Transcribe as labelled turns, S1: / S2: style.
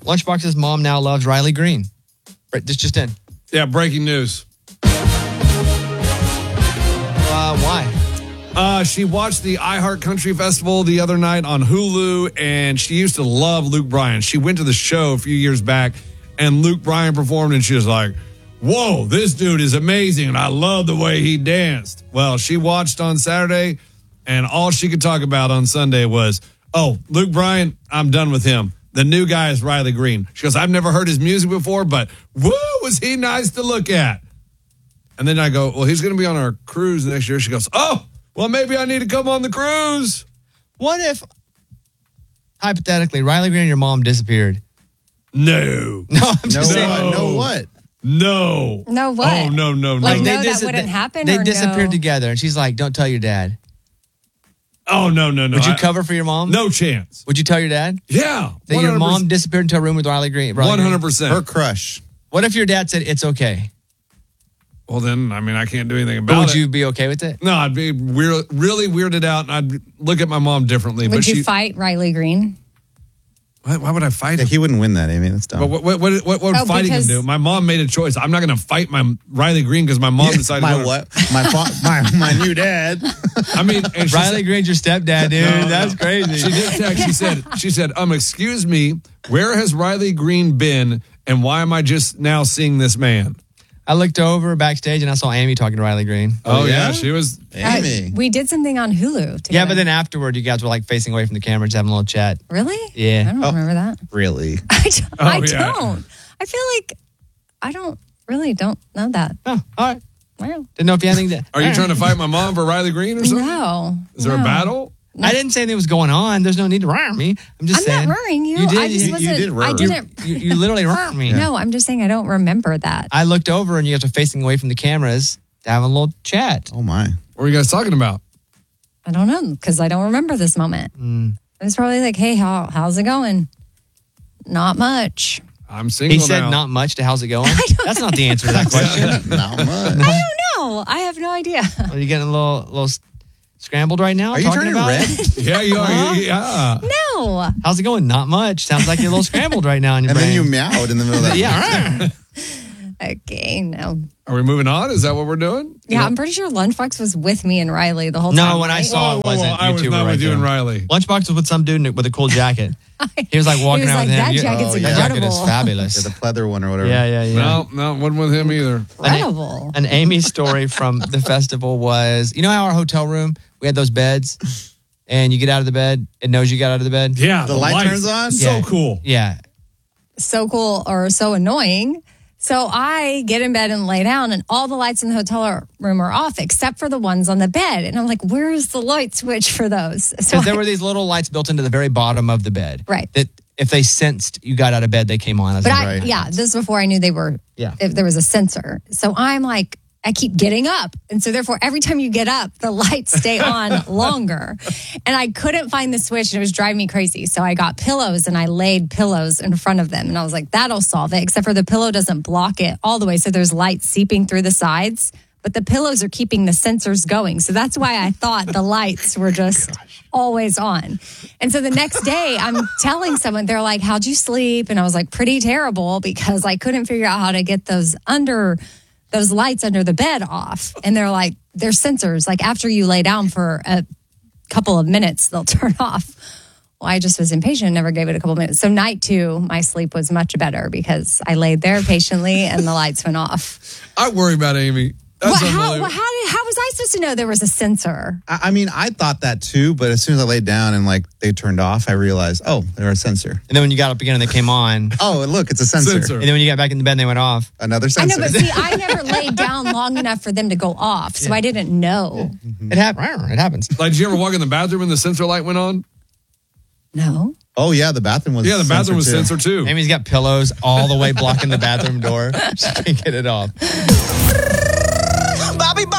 S1: Lunchbox's mom now loves Riley Green. This just in.
S2: Yeah, breaking news.
S1: Why?
S2: She watched the iHeart Country Festival the other night on Hulu, and she used to love Luke Bryan. She went to the show a few years back, and Luke Bryan performed, and she was like, whoa, this dude is amazing, and I love the way he danced. Well, she watched on Saturday, and all she could talk about on Sunday was, oh, Luke Bryan, I'm done with him. The new guy is Riley Green. She goes, I've never heard his music before, but woo, was he nice to look at. And then I go, well, he's going to be on our cruise next year. She goes, oh, well, maybe I need to come on the cruise.
S1: What if, hypothetically, Riley Green and your mom disappeared?
S2: No.
S1: No, I'm just saying.
S3: No what?
S2: No.
S4: No what?
S2: Oh, no.
S4: Like, no, that wouldn't happen?
S1: They
S4: or
S1: disappeared
S4: no?
S1: together, and she's like, don't tell your dad.
S2: Oh, no.
S1: Would you cover for your mom?
S2: No chance.
S1: Would you tell your dad?
S2: Yeah.
S1: That your mom disappeared into a room with Riley Green?
S2: 100%.
S3: Her crush.
S1: What if your dad said it's okay?
S2: Well, then, I can't do anything about
S1: But
S2: it.
S1: would you be okay with it?
S2: No, I'd be really weirded out, and I'd look at my mom differently.
S4: Would you fight Riley Green?
S2: Why would I fight
S3: Yeah,
S2: him?
S3: he wouldn't win that, Amy. That's dumb.
S2: But what would fighting him
S4: because-
S2: do? My mom made a choice. I'm not going to fight my Riley Green because my mom decided
S3: my
S2: to.
S3: what? My new dad.
S2: I mean, and she
S1: Riley
S2: said-
S1: Green's your stepdad, dude.
S2: No,
S1: That's crazy.
S2: She did text. She said, excuse me, where has Riley Green been, and why am I just now seeing this man?
S1: I looked over backstage and I saw Amy talking to Riley Green.
S2: Oh yeah, she was.
S3: Amy.
S4: We did something on Hulu together.
S1: Yeah, but then afterward, you guys were like facing away from the camera, just having a little chat.
S4: Really?
S1: Yeah.
S4: I don't remember that.
S3: Really?
S4: I
S2: yeah.
S4: don't. I feel like I don't know that.
S1: Oh, all right.
S4: Well,
S1: Didn't know if you had anything to...
S2: Are you trying to fight my mom for Riley Green or something?
S4: no.
S2: Is there a battle?
S1: I didn't say anything was going on. There's no need to rar me. I'm just saying.
S4: I'm not worrying you.
S1: You did.
S4: I just
S1: You
S4: wasn't.
S3: did
S4: I
S3: roar.
S4: didn't.
S1: You literally rar me.
S4: No, I'm just saying I don't remember that.
S1: I looked over and you guys were facing away from the cameras to have a little chat.
S3: Oh, my.
S2: What were you guys talking about?
S4: I don't know because I don't remember this moment. It was probably like, "Hey, how's it going?" Not much.
S2: I'm single
S1: He said
S2: now.
S1: not much to how's it going? That's not the answer to that question.
S3: Not much.
S4: I don't know. I have no idea.
S1: Are you getting a little scrambled right now?
S3: Are you
S1: talking
S3: turning
S1: about
S3: red?
S1: it?
S2: Yeah, you are. Yeah.
S4: No.
S1: How's it going? Not much. Sounds like you're a little scrambled right now in your
S3: And
S1: brain.
S3: then you meowed in the middle of that.
S1: Yeah.
S4: Okay, no.
S2: Are we moving on? Is that what we're doing?
S4: Yeah, I'm pretty sure Lunchbox was with me and Riley the whole time.
S1: No, when I
S4: right?
S1: saw it wasn't.
S2: I
S1: You
S2: was
S1: two
S2: not
S1: were right
S2: with you
S1: there.
S2: and Riley.
S1: Lunchbox was with some dude with a cool jacket. He was like walking
S4: He was
S1: around
S4: like,
S1: with him.
S4: "That
S1: You-
S4: jacket's
S1: that jacket is
S4: incredible."
S1: fabulous.
S3: Yeah, the pleather one or whatever.
S1: Yeah.
S2: No, wasn't with him either.
S4: Incredible.
S1: An Amy story from the festival was, you know how our hotel room, we had those beds and you get out of the bed, it knows you got out of the bed?
S2: Yeah,
S3: The light
S2: lights.
S3: turns on?
S2: So
S1: Yeah.
S2: cool.
S1: Yeah.
S4: So cool or so annoying. So I get in bed and lay down, and all the lights in the hotel room are off except for the ones on the bed. And I'm like, where's the light switch for those? So
S1: Because there were these little lights built into the very bottom of the bed.
S4: Right.
S1: That if they sensed you got out of bed, they came on.
S4: But this is before I knew they were,
S1: Yeah.
S4: if there was a sensor. So I'm like, I keep getting up. And so therefore, every time you get up, the lights stay on longer. And I couldn't find the switch and it was driving me crazy. So I got pillows and I laid pillows in front of them. And I was like, that'll solve it, except for the pillow doesn't block it all the way. So there's light seeping through the sides, but the pillows are keeping the sensors going. So that's why I thought the lights were just always on. And so the next day I'm telling someone, they're like, how'd you sleep? And I was like, pretty terrible because I couldn't figure out how to get those lights under the bed off. And they're like, they're sensors. Like after you lay down for a couple of minutes, they'll turn off. Well, I just was impatient and never gave it a couple of minutes. So night 2, my sleep was much better because I laid there patiently and the lights went off.
S2: I worry about Amy. That's
S4: How
S2: unbelievable.
S4: was I supposed to know there was a sensor?
S3: I mean, I thought that too, but as soon as I laid down and like they turned off, I realized, oh, they're a sensor.
S1: And then when you got up again and they came on.
S3: Oh, and look, it's a sensor.
S1: And then when you got back in the bed, they went off.
S3: Another
S4: I
S3: sensor.
S4: know, but see, I never laid down long enough for them to go off, so I didn't know.
S1: It happened. It happens.
S2: Like, did you ever walk in the bathroom and the sensor light went on?
S4: No.
S3: Oh, yeah, the bathroom was
S2: Yeah, the bathroom was
S3: sensor
S2: sensor too.
S1: Amy's got pillows all the way blocking the bathroom door. She can't get it off.
S5: Bobby